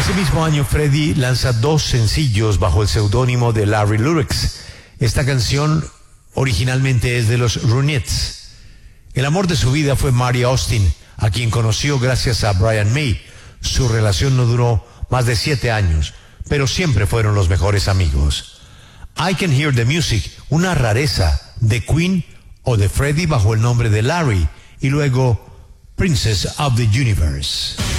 Ese mismo año, Freddie lanza 2 sencillos bajo el seudónimo de Larry Lyrics. Esta canción originalmente es de los Ronettes. El amor de su vida fue Mary Austin, a quien conoció gracias a Brian May. Su relación no duró más de 7 años, pero siempre fueron los mejores amigos. I Can Hear the Music, una rareza de Queen o de Freddie bajo el nombre de Larry, y luego Princess of the Universe.